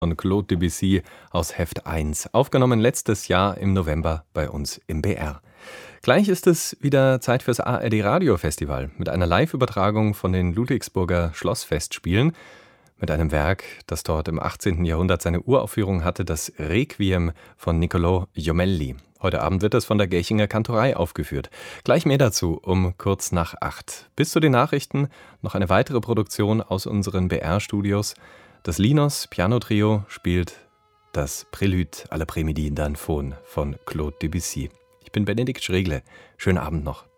von Claude Debussy aus Heft 1, aufgenommen letztes Jahr im November bei uns im BR. Gleich ist es wieder Zeit fürs ARD Radio Festival mit einer Live-Übertragung von den Ludwigsburger Schlossfestspielen, mit einem Werk, das dort im 18. Jahrhundert seine Uraufführung hatte, das Requiem von Niccolò Jommelli. Heute Abend wird es von der Gächinger Kantorei aufgeführt. Gleich mehr dazu um kurz nach 8. Bis zu den Nachrichten noch eine weitere Produktion aus unseren BR-Studios. Das Linos Piano Trio spielt das Prélude à la Prémidi d'Anfon von Claude Debussy. Ich bin Benedikt Schregle. Schönen Abend noch.